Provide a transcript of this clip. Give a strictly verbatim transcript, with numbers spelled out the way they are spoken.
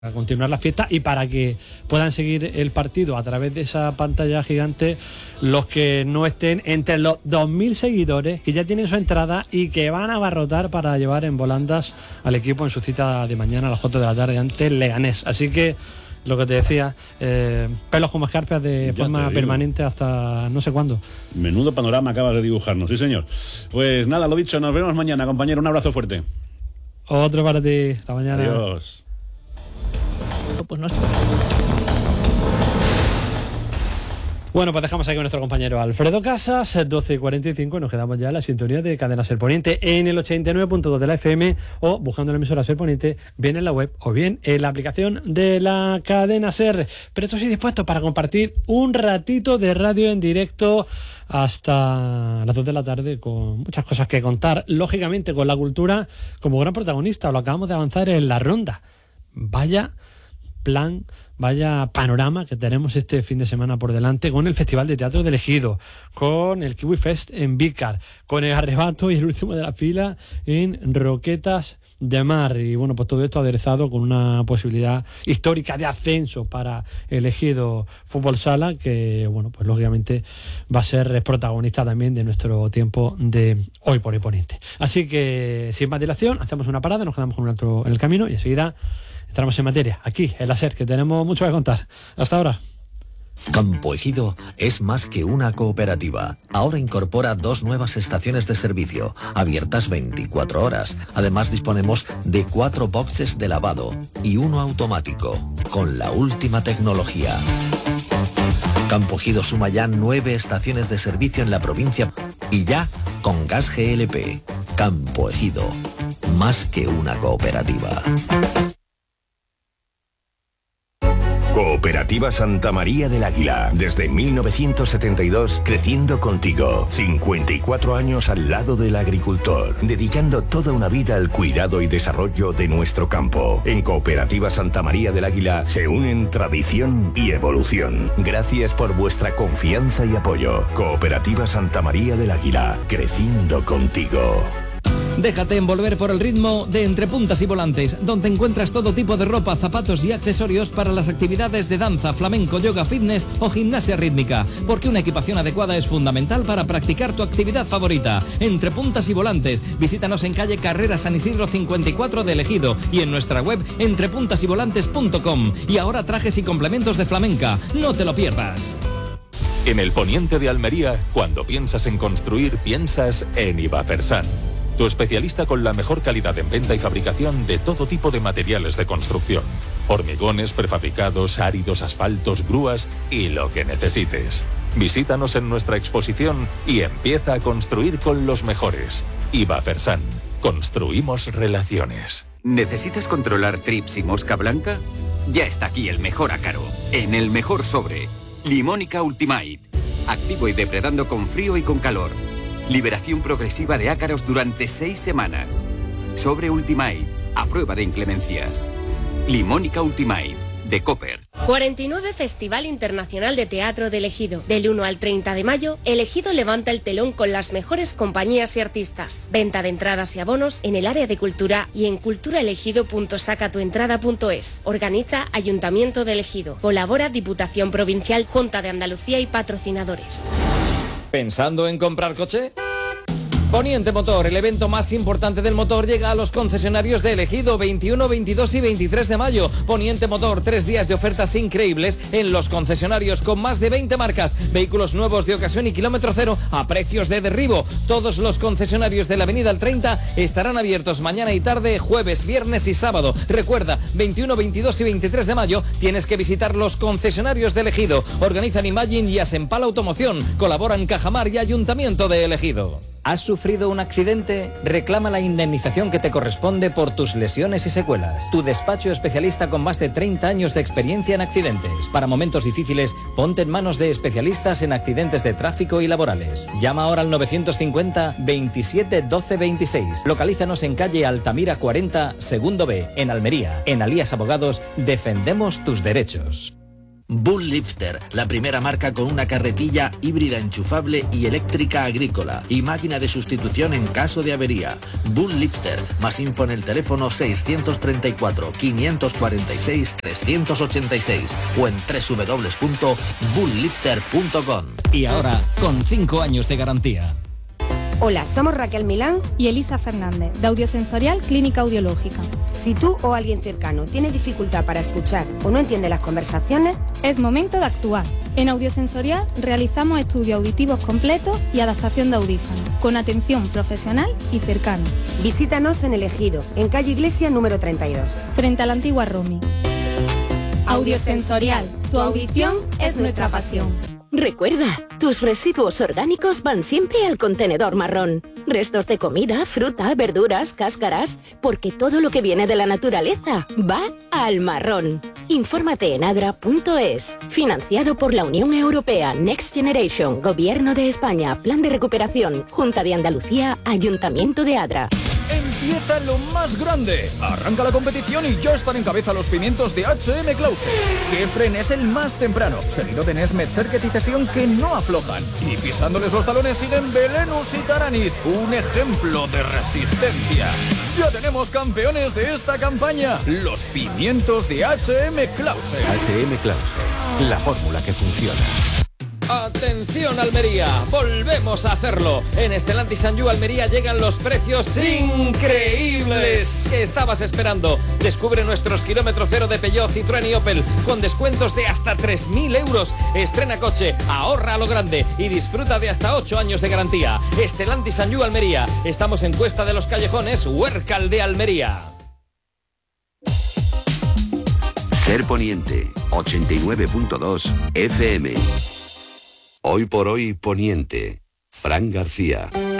Para continuar la fiesta y para que puedan seguir el partido a través de esa pantalla gigante los que no estén entre los dos mil seguidores que ya tienen su entrada y que van a abarrotar para llevar en volandas al equipo en su cita de mañana a las cuatro de la tarde ante el Leganés. Así que lo que te decía, eh, pelos como escarpias de ya forma permanente hasta no sé cuándo. Menudo panorama acabas de dibujarnos, sí señor. Pues nada, lo dicho, nos vemos mañana, compañero, un abrazo fuerte. Otro para ti, hasta mañana. Adiós. Pues no. Bueno, pues dejamos aquí con nuestro compañero Alfredo Casas, doce y cuarenta y cinco, y nos quedamos ya en la sintonía de Cadena Ser Poniente en el ochenta y nueve punto dos de la F M o buscando la emisora Ser Poniente, bien en la web o bien en la aplicación de la Cadena Ser. Pero estoy dispuesto para compartir un ratito de radio en directo hasta las dos de la tarde con muchas cosas que contar, lógicamente con la cultura como gran protagonista. Lo acabamos de avanzar en la ronda. Vaya plan, vaya panorama que tenemos este fin de semana por delante con el Festival de Teatro del Ejido, con el Kiwi Fest en Vícar, con el Arrebato y el último de la fila en Roquetas de Mar. Y bueno, pues todo esto aderezado con una posibilidad histórica de ascenso para el Ejido Fútbol Sala, que bueno, pues lógicamente va a ser protagonista también de nuestro tiempo de Hoy por Hoy Poniente. Así que sin más dilación, hacemos una parada, nos quedamos con un alto en el camino y enseguida entramos en materia, aquí, en la SER, que tenemos mucho que contar. Hasta ahora. Campo Ejido es más que una cooperativa. Ahora incorpora dos nuevas estaciones de servicio, abiertas veinticuatro horas. Además disponemos de cuatro boxes de lavado y uno automático, con la última tecnología. Campo Ejido suma ya nueve estaciones de servicio en la provincia y ya con gas G L P. Campo Ejido, más que una cooperativa. Cooperativa Santa María del Águila, desde mil novecientos setenta y dos, creciendo contigo. cincuenta y cuatro años al lado del agricultor, dedicando toda una vida al cuidado y desarrollo de nuestro campo. En Cooperativa Santa María del Águila se unen tradición y evolución. Gracias por vuestra confianza y apoyo. Cooperativa Santa María del Águila, creciendo contigo. Déjate envolver por el ritmo de Entre Puntas y Volantes, donde encuentras todo tipo de ropa, zapatos y accesorios para las actividades de danza, flamenco, yoga, fitness o gimnasia rítmica, porque una equipación adecuada es fundamental para practicar tu actividad favorita. Entre Puntas y Volantes, visítanos en calle Carrera San Isidro cincuenta y cuatro de Ejido y en nuestra web entre puntas y volantes punto com. Y ahora trajes y complementos de flamenca, no te lo pierdas. En el poniente de Almería, cuando piensas en construir, piensas en Ibafersan, tu especialista con la mejor calidad en venta y fabricación de todo tipo de materiales de construcción. Hormigones, prefabricados, áridos, asfaltos, grúas y lo que necesites. Visítanos en nuestra exposición y empieza a construir con los mejores. Ibafersan. Construimos relaciones. ¿Necesitas controlar trips y mosca blanca? Ya está aquí el mejor ácaro, en el mejor sobre. Limónica Ultimate. Activo y depredando con frío y con calor. Liberación progresiva de ácaros durante seis semanas. Sobre Ultimate, a prueba de inclemencias. Limónica Ultimate, de Copper. cuarenta y nueve Festival Internacional de Teatro del Ejido. Del uno al treinta de mayo, el Ejido levanta el telón con las mejores compañías y artistas. Venta de entradas y abonos en el área de cultura y en culturaelegido punto sacatuentrada punto es. Organiza Ayuntamiento del Ejido. Colabora Diputación Provincial, Junta de Andalucía y patrocinadores. ¿Pensando en comprar coche? Poniente Motor, el evento más importante del motor, llega a los concesionarios de Ejido veintiuno, veintidós y veintitrés de mayo. Poniente Motor, tres días de ofertas increíbles en los concesionarios con más de veinte marcas, vehículos nuevos de ocasión y kilómetro cero a precios de derribo. Todos los concesionarios de la Avenida El treinta estarán abiertos mañana y tarde, jueves, viernes y sábado. Recuerda, veintiuno, veintidós y veintitrés de mayo tienes que visitar los concesionarios de Ejido. Organizan Imagine y Asempal Automoción. Colaboran Cajamar y Ayuntamiento de Ejido. ¿Has sufrido un accidente? Reclama la indemnización que te corresponde por tus lesiones y secuelas. Tu despacho especialista con más de treinta años de experiencia en accidentes. Para momentos difíciles, ponte en manos de especialistas en accidentes de tráfico y laborales. Llama ahora al novecientos cincuenta, veintisiete, doce, veintiséis. Localízanos en calle Altamira cuarenta, segundo B, en Almería. En Alías Abogados, defendemos tus derechos. Bull Lifter, la primera marca con una carretilla híbrida enchufable y eléctrica agrícola y máquina de sustitución en caso de avería. Bull Lifter, más info en el teléfono seiscientos treinta y cuatro, quinientos cuarenta y seis, trescientos ochenta y seis o en doble u doble u doble u punto bull lifter punto com. Y ahora, con cinco años de garantía. Hola, somos Raquel Milán y Elisa Fernández, de Audiosensorial Clínica Audiológica. Si tú o alguien cercano tiene dificultad para escuchar o no entiende las conversaciones, es momento de actuar. En Audiosensorial realizamos estudios auditivos completos y adaptación de audífonos, con atención profesional y cercana. Visítanos en El Ejido, en calle Iglesia número treinta y dos. Frente a la antigua Romi. Audiosensorial, tu audición es nuestra pasión. Recuerda, tus residuos orgánicos van siempre al contenedor marrón. Restos de comida, fruta, verduras, cáscaras, porque todo lo que viene de la naturaleza va al marrón. Infórmate en adra punto es. Financiado por la Unión Europea, Next Generation, Gobierno de España, Plan de Recuperación, Junta de Andalucía, Ayuntamiento de Adra. Empieza lo más grande. Arranca la competición y ya están en cabeza los pimientos de H M Clause. Kefren es el más temprano, seguido de Nesmet, Serket y Cesión, que no aflojan. Y pisándoles los talones siguen Belenus y Taranis, un ejemplo de resistencia. Ya tenemos campeones de esta campaña, los pimientos de H M Clause. H M Clause, la fórmula que funciona. Atención Almería, volvemos a hacerlo. En Stellantis Sanyu Almería llegan los precios increíbles que estabas esperando. Descubre nuestros kilómetro cero de Peugeot, Citroën y Opel con descuentos de hasta tres mil euros. Estrena coche, ahorra a lo grande y disfruta de hasta ocho años de garantía. Stellantis Sanyu Almería. Estamos en Cuesta de los Callejones, Huércal de Almería. Ser Poniente, ochenta y nueve punto dos F M. Hoy por hoy Poniente, Fran García.